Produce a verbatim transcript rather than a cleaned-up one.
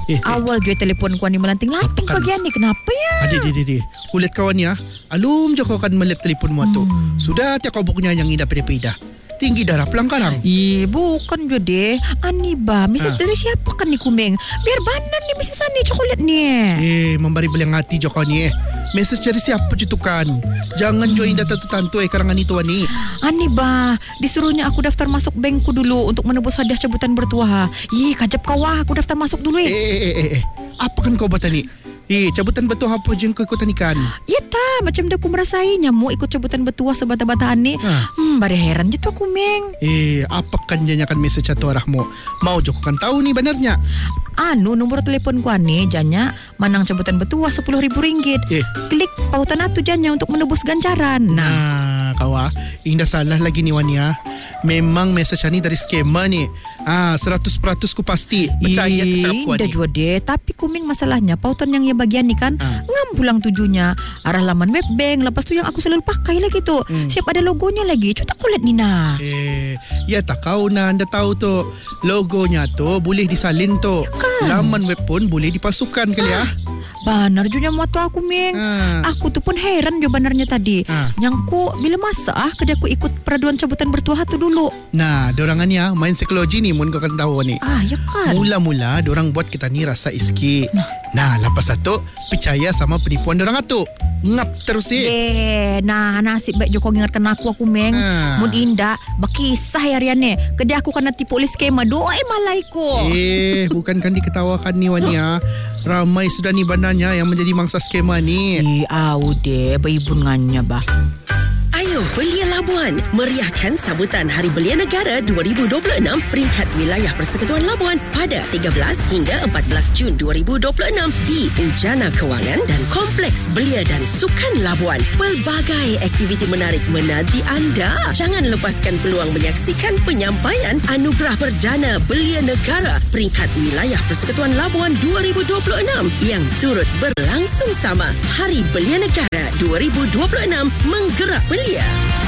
Eh, awal je telefon kau ni melanting-lanting pagi ni. Kenapa ya? Adik, adik, adik. Kulit kawan ni ah. Alum je kau akan melihat telefon mu tu. Hmm. Sudah tiap kau bukunya yang indah peda-peda. Tinggi darah pelangkarang. Eh, bukan je deh. Aniba, Missus Ha. Dari siapa kan ni kumeng? Biar banan ni Missus Ani coklat ni. Eh, memberi belang hati je kau ni eh. Mesej dari siapa je tu kan? Jangan join data tu tantu eh karangan itu ni. Aniba, disuruhnya aku daftar masuk bankku dulu untuk menebus hadiah cabutan bertuah. Ih, kajap kau wah, aku daftar masuk dulu eh. Eh, eh, eh, eh. Apa kan kau buat ni? Eh, cabutan bertuah apa je yang kau ikutan ikan? Ya tak, macam dah aku merasai nyamuk ikut cabutan bertuah sebata-bataan ni. Ha. Hmm, bare heran je tu aku meng. Eh, apa kan janyakan mesej atau arahmu? Mau je kau kan tahu ni benarnya. Anu, nombor telefon ku ni janya manang cabutan bertuah sepuluh ribu ringgit. Eh. Klik pautan atu janya untuk menebus ganjaran. Nah, nah kau ah, indah salah lagi ni Wania. Memang mesej ni dari skema ni. Ah, seratus peratus ku pasti percaya kecap ku ni. Dah jua deh, tapi kuming masalahnya pautan yang ia bagian ni kan ha. ngam pulang tujunya arah laman web bank. Lepas tu yang aku selalu pakai lagi tu. Hmm. Siap ada logonya lagi. Cuta kulit ni nah. Eh, ya tak kau nah anda tahu tu. Logonya tu boleh disalin tu. Ya kan? Laman web pun boleh dipalsukan kali ya. Banar juga muat aku meng. Ha. Aku tu pun heran jo banarnya tadi. Ha. Yang ku bila masa ah kedai aku ikut peraduan cabutan bertuah tu dulu. Nah, dorangannya main psikologi ni mun kau kan tahu ni. Ah, ya kan. Mula-mula dorang buat kita ni rasa iski. Nah, nah lepas satu percaya sama penipuan dorang tu. Ngap terus eh. Eh, nah nasib baik jo kau ingatkan aku aku meng. Ha. Mun indah berkisah harian ni. Kedai aku kena tipu oleh skema doai malaiku. Eh, bukankan diketawakan ni Wania. Ramai sudah ni bandarnya yang menjadi mangsa skema ni. Eh, au deh, beibungannya bah. Ayo Belia Labuan meriahkan sambutan Hari Belia Negara dua ribu dua puluh enam peringkat wilayah Persekutuan Labuan pada tiga belas hingga empat belas Jun dua ribu dua puluh enam di Ujana Kewangan dan Kompleks Belia dan Sukan Labuan. Pelbagai aktiviti menarik menanti anda. Jangan lepaskan peluang menyaksikan penyampaian Anugerah Perdana Belia Negara peringkat wilayah Persekutuan Labuan dua ribu dua puluh enam yang turut berlangsung sama. Hari Belia Negara dua ribu dua puluh enam menggerak belia.